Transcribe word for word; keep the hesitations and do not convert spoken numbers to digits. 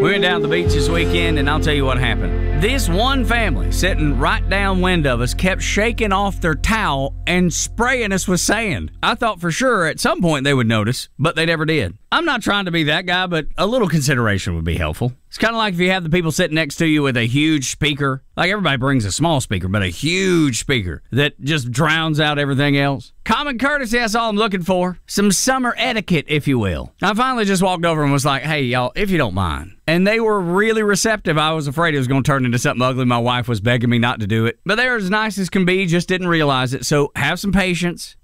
We went down to the beach this weekend, and I'll tell you what happened. This one family sitting right downwind of us kept shaking off their towel and spraying us with sand. I thought for sure at some point they would notice, but they never did. I'm not trying to be that guy, but a little consideration would be helpful. It's kind of like if you have the people sitting next to you with a huge speaker. Like everybody brings a small speaker, but a huge speaker that just drowns out everything else. Common courtesy, that's all I'm looking for. Some summer etiquette, if you will. I finally just walked over and was like, hey, y'all, if you don't mind. And they were really receptive. I was afraid it was going to turn into something ugly. My wife was begging me not to do it. But they were as nice as can be, just didn't realize it. So have some patience.